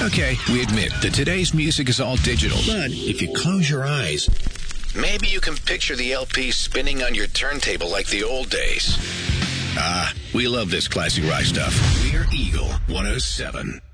Okay, we admit that today's music is all digital. But if you close your eyes, maybe you can picture the LP spinning on your turntable like the old days. We love this classic rock stuff. We're Eagle 107.